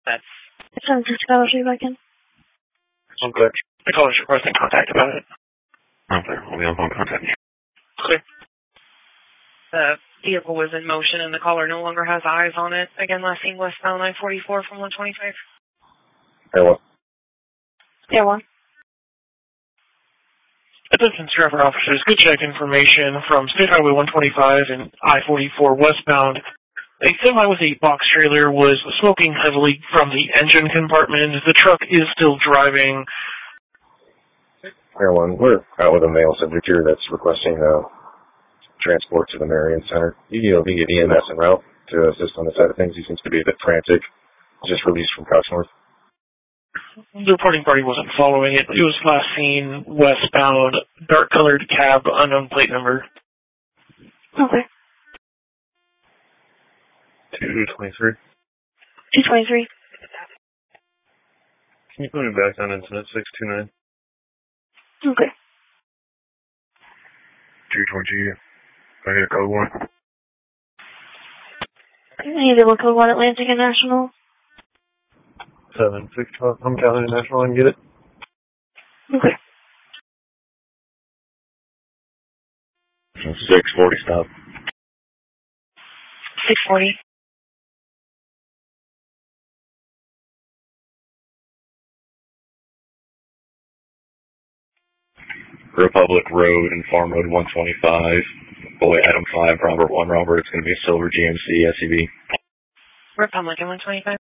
That's... It's on to Skylar, see if I can. I'm good. The caller's requesting contact about it. Okay, I'll be on phone contact. Clear. The vehicle was in motion and the caller no longer has eyes on it. Again, last seen westbound I-44 from 125. Air 1. Air 1. Attention driver officers, good check information from State Highway 125 and I-44 westbound. A semi with a box trailer was smoking heavily from the engine compartment. The truck is still driving. Air 1, we're out with a male signature that's requesting transport to the Marion Center. We get EMS en route to assist on the side of things. He seems to be a bit frantic. Just released from Couchnorth. The reporting party wasn't following it. It was last seen westbound, dark-colored cab, unknown plate number. Okay. 223. 223. Can you put me back on incident 629? Okay. 220. I get a code 1. Either one code 1 Atlantic and National. 765. I'm counting National. I can get it. Okay. 640 stop. 640. Republic Road and Farm Road 125. Boy, Adam 5, Robert 1, Robert. It's going to be a silver GMC SUV. Republic and 125.